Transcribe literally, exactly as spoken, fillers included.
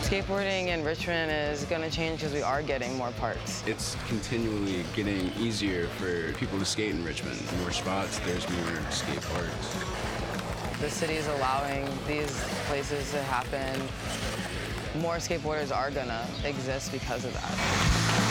Skateboarding in Richmond is going to change because we are getting more parks. It's continually getting easier for people to skate in Richmond. More spots, there's more skate parks. The city is allowing these places to happen. More skateboarders are going to exist because of that.